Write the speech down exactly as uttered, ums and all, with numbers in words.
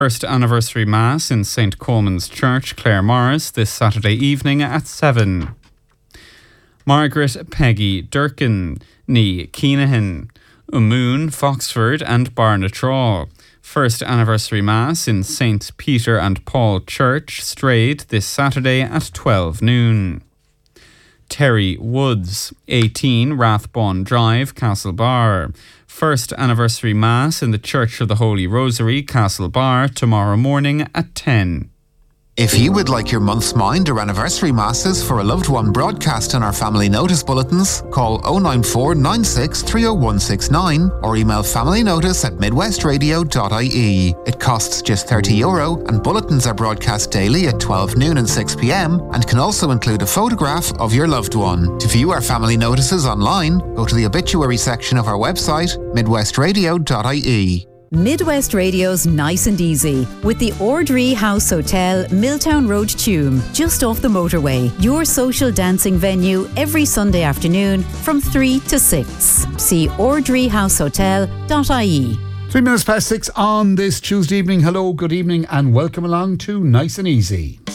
First anniversary Mass in Saint Coleman's Church, Claremorris, this Saturday evening at seven. Margaret Peggy Durkin, ní Keenahan, Umoon, Foxford and Barnatraw. First anniversary Mass in Saint Peter and Paul Church, Strayed, this Saturday at twelve noon. Terry Woods, eighteen, Rathbone Drive, Castlebar. First anniversary Mass in the Church of the Holy Rosary, Castlebar, tomorrow morning at ten. If you would like your month's mind or anniversary masses for a loved one broadcast on our family notice bulletins, call oh nine four nine six three oh one six nine or email familynotice at midwestradio dot I E. It costs just thirty euro and bulletins are broadcast daily at twelve noon and six p m and can also include a photograph of your loved one. To view our family notices online, go to the obituary section of our website, midwestradio dot I E. Midwest Radio's Nice and Easy with the Ordree House Hotel, Milltown Road, Tuam, just off the motorway. Your social dancing venue every Sunday afternoon from three to six. See ordree house hotel dot I E. Three minutes past six on this Tuesday evening. Hello, good evening and welcome along to Nice and Easy.